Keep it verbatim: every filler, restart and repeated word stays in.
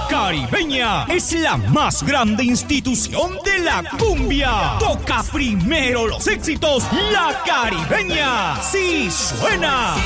Caribeña es la más grande institución de la cumbia. Toca primero los éxitos La Caribeña. Sí suena.